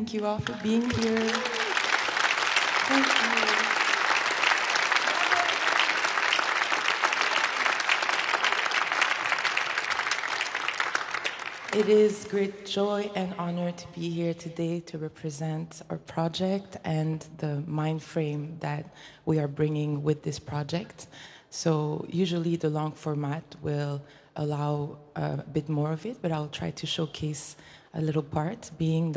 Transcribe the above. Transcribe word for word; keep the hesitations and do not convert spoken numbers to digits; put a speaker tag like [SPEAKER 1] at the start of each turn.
[SPEAKER 1] Thank you all for being here. Thank you. It is great joy and honor to be here today to represent our project and the mind frame that we are bringing with this project. So usually the long format will allow a bit more of it, but I'll try to showcase a little part, being